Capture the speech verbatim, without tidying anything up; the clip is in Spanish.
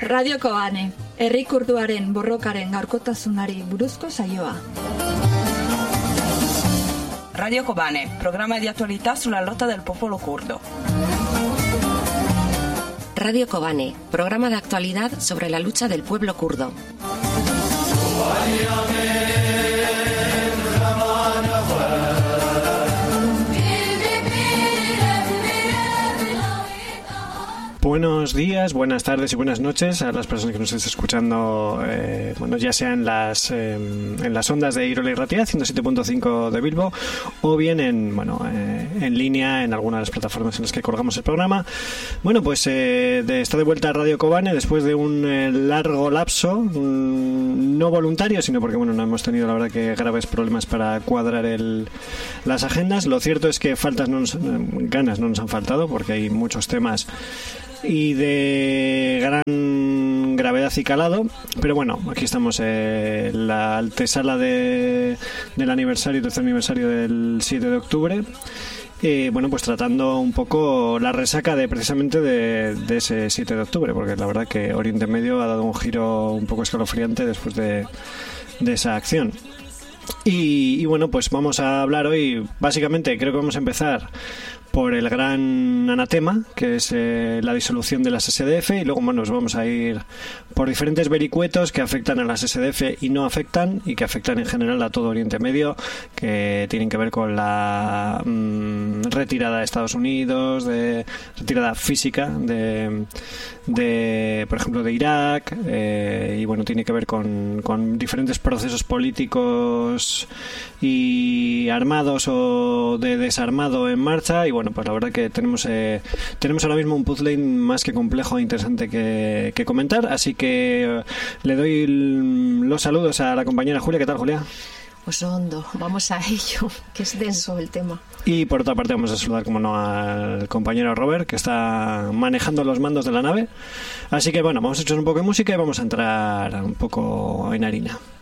Radio Kobane, herri kurduaren borrokaren gaurkotasunari buruzko saioa. Radio Kobane, programa di attualità sulla lotta del popolo kurdo. Radio Kobane, programa de actualidad sobre la lucha del pueblo kurdo. Buenos días, buenas tardes y buenas noches a las personas que nos estén escuchando, eh, bueno, ya sea en las eh, en las ondas de Irola y Ratia, ciento siete punto cinco de Bilbo, o bien en bueno eh, en línea en algunas de las plataformas en las que colgamos el programa. Bueno, pues eh, de, está de vuelta a Radio Kobane después de un eh, largo lapso, mm, no voluntario, sino porque bueno, no hemos tenido la verdad que graves problemas para cuadrar el, las agendas. Lo cierto es que faltas no nos, eh, ganas no nos han faltado, porque hay muchos temas y de gran gravedad y calado, pero bueno, aquí estamos eh, la antesala de, del aniversario, tercer aniversario del siete de octubre. Eh, bueno, pues tratando un poco la resaca de precisamente de, de ese siete de octubre, porque la verdad que Oriente Medio ha dado un giro un poco escalofriante después de, de esa acción. Y, y bueno, pues vamos a hablar hoy, básicamente creo que vamos a empezar por el gran anatema, que es eh, la disolución de las ese de efe, y luego bueno, nos vamos a ir por diferentes vericuetos que afectan a las ese de efe y no afectan, y que afectan en general a todo Oriente Medio, que tienen que ver con la mmm, retirada de Estados Unidos, de retirada física de, de por ejemplo, de Irak, eh, y bueno, tiene que ver con, con diferentes procesos políticos y armados o de desarmado en marcha. Y bueno, pues la verdad que tenemos eh, tenemos ahora mismo un puzzle más que complejo e interesante que, que comentar, así que eh, le doy los saludos a la compañera Julia. ¿Qué tal, Julia? Pues hondo, vamos a ello, que es denso el tema. Y por otra parte vamos a saludar, como no, al compañero Robert, que está manejando los mandos de la nave. Así que bueno, vamos a echar un poco de música y vamos a entrar un poco en harina.